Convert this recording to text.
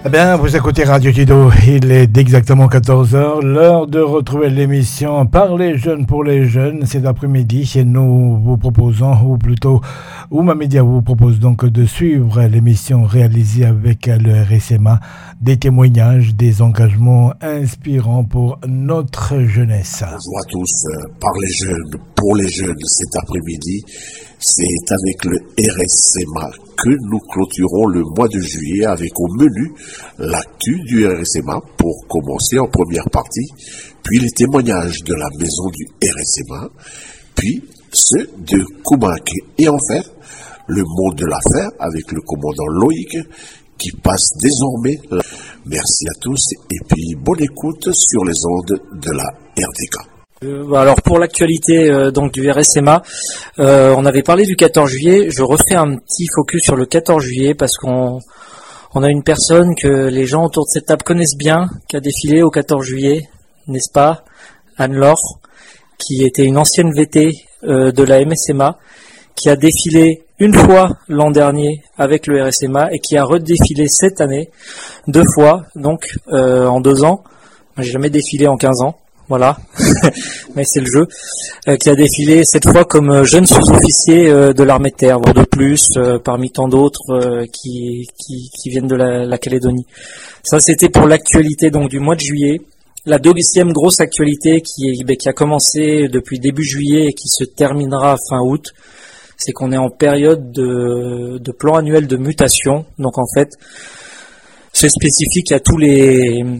Eh bien, vous écoutez Radio Kido, il est exactement 14 heures, l'heure de retrouver l'émission Par les jeunes pour les jeunes cet après-midi et nous vous proposons, ou plutôt Ouma Media vous propose donc de suivre l'émission réalisée avec le RSMA, des témoignages, des engagements inspirants pour notre jeunesse. Bonjour à tous, Par les jeunes pour les jeunes cet après-midi, c'est avec le RSMA que nous clôturons le mois de juillet avec au menu l'actu du RSMA pour commencer en première partie, puis les témoignages de la maison du RSMA, puis ceux de Koumak et enfin le mot de l'affaire avec le commandant Loïc qui passe désormais. Merci à tous et puis bonne écoute sur les ondes de la RDK. Alors pour l'actualité donc du RSMA, on avait parlé du 14 juillet, je refais un petit focus sur le 14 juillet parce qu'on a une personne que les gens autour de cette table connaissent bien, qui a défilé au 14 juillet, n'est-ce pas, Anne-Laure, qui était une ancienne VT de la MSMA, qui a défilé une fois l'an dernier avec le RSMA et qui a redéfilé cette année 2 fois, donc en 2 ans. Moi, j'ai jamais défilé en 15 ans. Voilà, mais c'est le jeu, qui a défilé cette fois comme jeune sous-officier de l'armée de terre, voire de plus, parmi tant d'autres qui viennent de la Calédonie. Ça, c'était pour l'actualité donc du mois de juillet. La deuxième grosse actualité qui a commencé depuis début juillet et qui se terminera fin août, c'est qu'on est en période de plan annuel de mutation. Donc en fait, c'est spécifique à tous les